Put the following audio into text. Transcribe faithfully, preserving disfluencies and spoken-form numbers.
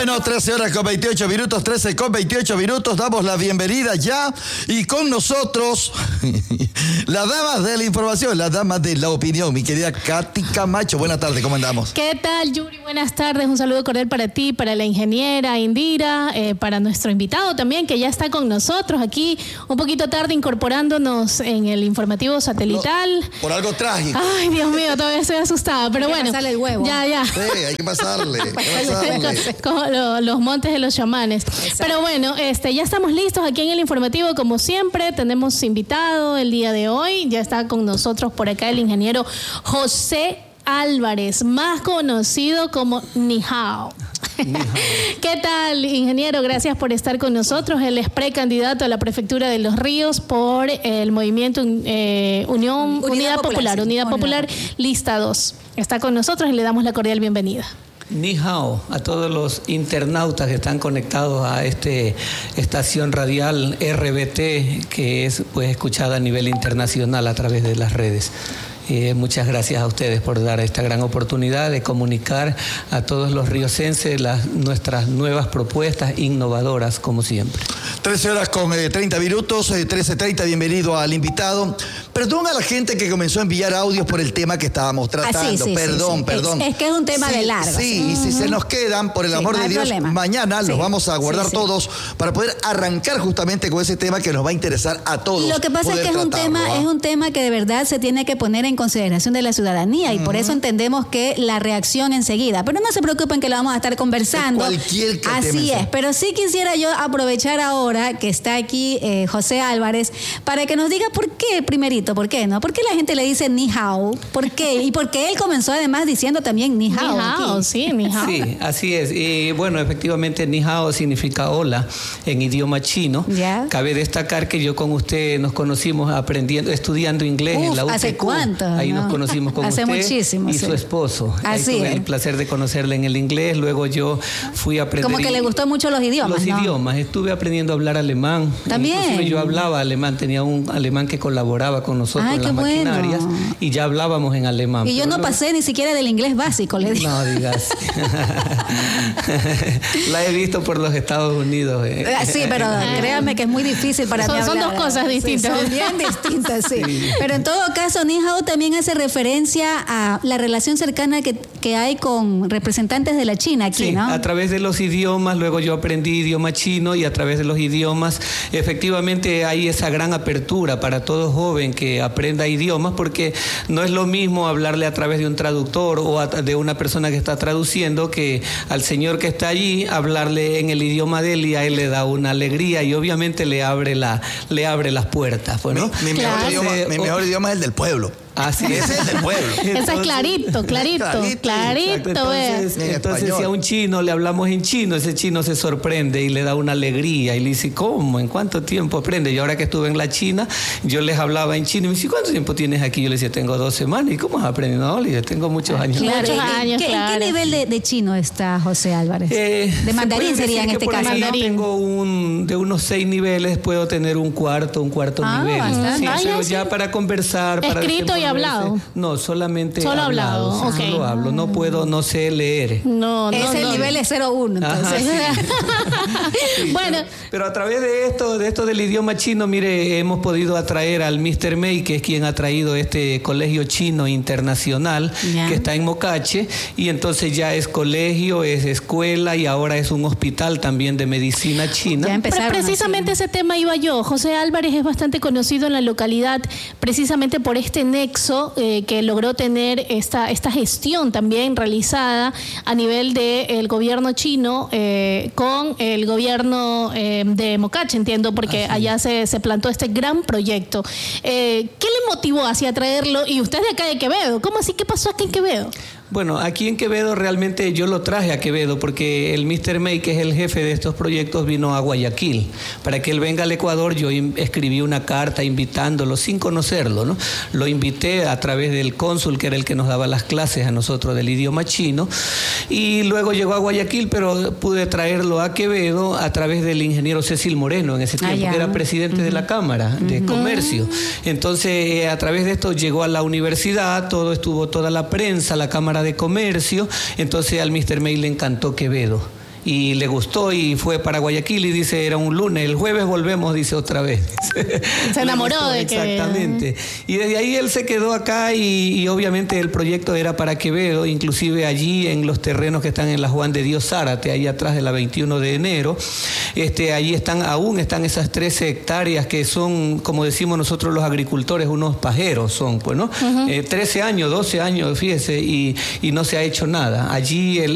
Bueno, trece horas con veintiocho minutos, trece con veintiocho minutos, damos la bienvenida ya y con nosotros las damas de la información, las damas de la opinión, mi querida Katy Camacho. Buenas tardes, ¿cómo andamos? ¿Qué tal, Yuri? Buenas tardes, un saludo cordial para ti, para la ingeniera Indira, eh, para nuestro invitado también, que ya está con nosotros aquí un poquito tarde incorporándonos en el informativo satelital. No, por algo trágico. Ay, Dios mío, todavía estoy asustada, pero hay bueno. Hay que pasarle el huevo. Ya, ya. Sí, hay que pasarle. Hay que pasarle. Como lo, los montes de los chamanes. Exacto. Pero bueno, este, ya estamos listos aquí en el informativo, como siempre. Tenemos invitado el día de hoy. Ya está con nosotros por acá el ingeniero José Álvarez, más conocido como Nihao. ¿Qué tal, ingeniero? Gracias por estar con nosotros. Él es precandidato a la prefectura de Los Ríos por el movimiento eh, Unión, Unidad, Unidad Popular, Popular sí. Unidad Popular, lista dos. Está con nosotros y le damos la cordial bienvenida. Ni hao a todos los internautas que están conectados a esta estación radial R B T, que es pues escuchada a nivel internacional a través de las redes. Eh, muchas gracias a ustedes por dar esta gran oportunidad de comunicar a todos los riocenses las, nuestras nuevas propuestas innovadoras, como siempre. trece horas con eh, treinta minutos, eh, trece treinta, bienvenido al invitado. Perdón a la gente que comenzó a enviar audios por el tema que estábamos tratando. Ah, sí, sí, perdón, sí, sí. perdón. Es, es que es un tema sí, de largo. Sí, uh-huh. Y si se nos quedan, por el sí, amor no de Dios, problema. mañana sí. los vamos a guardar sí, sí. todos para poder arrancar justamente con ese tema que nos va a interesar a todos. Lo que pasa es que es un, tema, ¿ah? es un tema que de verdad se tiene que poner en consideración de la ciudadanía y uh-huh. por eso entendemos que la reacción enseguida. Pero no se preocupen que lo vamos a estar conversando. De cualquier que Así es, pero sí quisiera yo aprovechar ahora que está aquí eh, José Álvarez para que nos diga por qué, primerito, por qué, ¿no? ¿Por qué la gente le dice ni hao? ¿Por qué? Y porque él comenzó además diciendo también ni hao. Ni hao, sí, ni hao. Sí, así es. Y bueno, efectivamente ni hao significa hola en idioma chino. ¿Ya? Cabe destacar que yo con usted nos conocimos aprendiendo, estudiando inglés Uf, en la U T Q. ¿Hace cuánto? Ahí ¿no? nos conocimos con Hace usted muchísimo, y sí. su esposo. Así Ahí tuve es. el placer de conocerle en el inglés. Luego yo fui a aprender. Como que le gustó mucho los idiomas, Los ¿no? idiomas. Estuve aprendiendo a hablar alemán. También. Inclusive yo hablaba alemán. Tenía un alemán que colaboraba con nosotros Ay, en las bueno. maquinarias y ya hablábamos en alemán. Y yo no luego... pasé ni siquiera del inglés básico, le digo. No digas. La he visto por los Estados Unidos. Eh. Sí, pero créanme que es muy difícil para son, mí hablar. Son dos cosas distintas. Sí, son bien distintas, sí. sí. Pero en todo caso, ni hao también hace referencia a la relación cercana que, que hay con representantes de la China aquí, sí, ¿no? A través de los idiomas, luego yo aprendí idioma chino y a través de los idiomas, efectivamente hay esa gran apertura para todo joven que aprenda idiomas, porque no es lo mismo hablarle a través de un traductor o a, de una persona que está traduciendo que al señor que está allí hablarle en el idioma de él y a él le da una alegría y obviamente le abre la le abre las puertas. Bueno, mi, mi, claro. mejor, idioma, mi mejor idioma es el del pueblo. Así es. Ese es del pueblo. Entonces, Eso es clarito, clarito, clarito. clarito entonces, entonces si a un chino le hablamos en chino, ese chino se sorprende y le da una alegría y le dice, ¿cómo? ¿En cuánto tiempo aprende? Y ahora que estuve en la China, yo les hablaba en chino y me dice, ¿cuánto tiempo tienes aquí? Yo le decía, tengo dos semanas. ¿Y cómo has aprendido? No, le dije, tengo muchos años. Claro, muchos ¿En, años, ¿qué, claro. ¿En qué nivel de, de chino está José Álvarez? Eh, de mandarín sería en este caso. Mandarín. Tengo un, de unos seis niveles, puedo tener un cuarto, un cuarto ah, nivel. Sí, ah, pero ya, ya sí. para conversar. Escrito para y hablado. No, solamente Solo hablado. hablado. Sí, okay. Solo hablo, no puedo, no sé leer. No, no, Ese no. nivel es cero uno, entonces. Ajá, sí. Sí, bueno. Pero, pero a través de esto, de esto del idioma chino, mire, hemos podido atraer al mister May, que es quien ha traído este colegio chino internacional, ya. que está en Mocache, y entonces ya es colegio, es escuela y ahora es un hospital también de medicina china. Ya Pero precisamente así. Ese tema iba yo. José Álvarez es bastante conocido en la localidad precisamente por este nexo eh, que logró tener esta, esta gestión también realizada a nivel del gobierno chino eh, con el gobierno eh, de Mocache, entiendo, porque Así. allá se, se plantó este gran proyecto. Eh, ¿Qué le motivó hacia traerlo? Y usted de acá de Quevedo, ¿cómo así? ¿Qué pasó aquí en Quevedo? Bueno, aquí en Quevedo realmente yo lo traje a Quevedo porque el mister May, que es el jefe de estos proyectos, vino a Guayaquil. Para que él venga al Ecuador, yo escribí una carta invitándolo sin conocerlo, ¿no? Lo invité a través del cónsul, que era el que nos daba las clases a nosotros del idioma chino, y luego llegó a Guayaquil, pero pude traerlo a Quevedo a través del ingeniero Cecil Moreno, en ese tiempo, ah, que era presidente uh-huh. de la Cámara de uh-huh. Comercio. Entonces, a través de esto llegó a la universidad, todo estuvo toda la prensa, la Cámara de Comercio, entonces al mister May le encantó Quevedo. y le gustó y fue para Guayaquil y dice, era un lunes, el jueves volvemos, dice otra vez. Se enamoró de Quevedo. Quevedo. Exactamente. Y desde ahí él se quedó acá y, y obviamente el proyecto era para Quevedo, inclusive allí en los terrenos que están en la Juan de Dios Zárate, ahí atrás de la veintiuno de enero, este, allí están, aún están esas trece hectáreas que son, como decimos nosotros los agricultores, unos pajeros son, pues, ¿no? Uh-huh. eh, trece años, doce años, fíjese, y, y no se ha hecho nada. Allí el